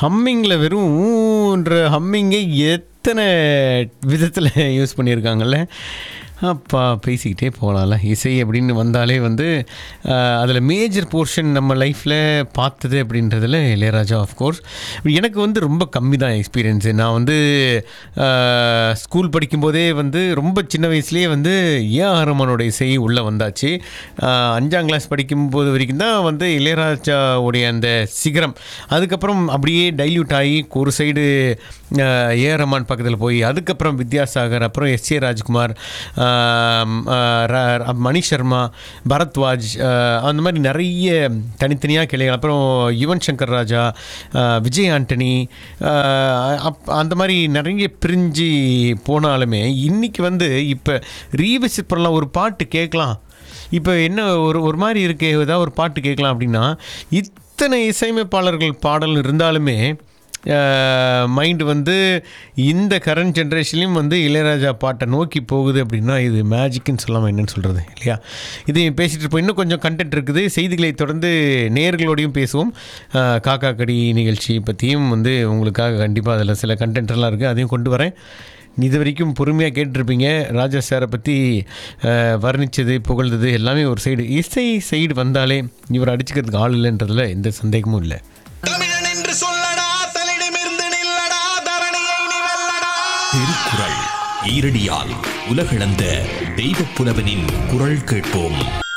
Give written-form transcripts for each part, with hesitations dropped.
ஹம்மிங்கில் வெறும் ஊன்ற ஹம்மிங்கே எத்தனை விதத்தில் யூஸ் பண்ணியிருக்காங்கல்ல. அப்பா பேசிக்கிட்டே போகலாம்ல. இசை அப்படின்னு வந்தாலே வந்து அதில் மேஜர் போர்ஷன் நம்ம லைஃப்பில் பார்த்தது அப்படின்றதில் இளையராஜா ஆஃப்கோர்ஸ். எனக்கு வந்து ரொம்ப கம்மி தான் எக்ஸ்பீரியன்ஸு. நான் வந்து ஸ்கூல் படிக்கும்போதே வந்து ரொம்ப சின்ன வயசுலேயே வந்து ஏஆர் ரஹ்மானோட இசை உள்ளே வந்தாச்சு. 5ஆம் கிளாஸ் படிக்கும்போது வரைக்கும் தான் வந்து இளையராஜாவுடைய அந்த சிகரம். அதுக்கப்புறம் அப்படியே டைல்யூட் ஆகி ஒரு சைடு ஏஆர் ரஹ்மான் பக்கத்தில் போய் அதுக்கப்புறம் வித்யாசாகர், அப்புறம் எஸ்.ஏ. ராஜ்குமார், மணி சர்மா, பரத்வாஜ், அந்த மாதிரி நிறைய தனித்தனியாக கிளைகள். அப்புறம் யுவன் சங்கர் ராஜா, விஜய் ஆண்டனி, அந்த மாதிரி நிறைய பிரிஞ்சு போனாலுமே இன்றைக்கி வந்து இப்போ ரீவிசிட் பண்ணலாம். ஒரு பாட்டு கேட்கலாம், இப்போ என்ன ஒரு மாதிரி இருக்கு, ஏதாவது ஒரு பாட்டு கேட்கலாம் அப்படின்னா இத்தனை இசையமைப்பாளர்கள் பாடல் இருந்தாலுமே மைண்டு வந்து இந்த கரண்ட் ஜென்ரேஷன்லேயும் வந்து இளையராஜா பாட்டை நோக்கி போகுது. அப்படின்னா இது மேஜிக்குன்னு சொல்லாமல் என்னென்னு சொல்கிறது இல்லையா. இது பேசிகிட்டு இருப்போம். இன்னும் கொஞ்சம் கண்டென்ட் இருக்குது. செய்திகளை தொடர்ந்து நேயர்களோடையும் பேசுவோம். காக்கா கடி நிகழ்ச்சி பற்றியும் வந்து உங்களுக்காக கண்டிப்பாக அதில் சில கண்டென்ட்லாம் இருக்குது, அதையும் கொண்டு வரேன். இது வரைக்கும் பொறுமையாக கேட்டிருப்பீங்க. ராஜா சாரை பற்றி வர்ணித்தது, புகழ்ந்தது எல்லாமே ஒரு சைடு. இசை சைடு வந்தாலே இவர் அடிச்சுக்கிறதுக்கு ஆள் இல்லைன்றதுல எந்த சந்தேகமும் இல்லை. திருக்குறள் ஈரடியால் உலகளந்த தெய்வப் புலவனின் குரல் கேட்போம்.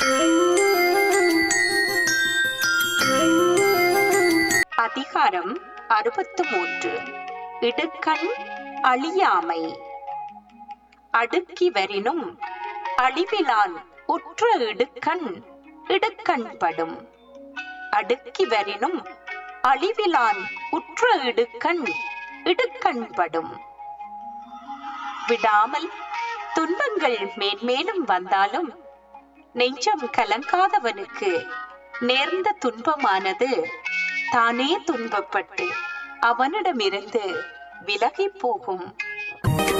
அதிகாரம் 63. இடுக்கண் அழியாமை. அடுக்கி வரினும் அழிவிலான் உற்ற இடுக்கண் இடுக்கண்படும். அடுக்கி வரினும் அழிவிலான் உற்ற இடுக்கண் இடுக்கண்படும். விடாமல் துன்பங்கள் மேன்மேலும் வந்தாலும் நெஞ்சம் கலங்காதவனுக்கு நேர்ந்த துன்பமானது தானே துன்பப்பட்டு அவனிடமிருந்து விலகி போகும்.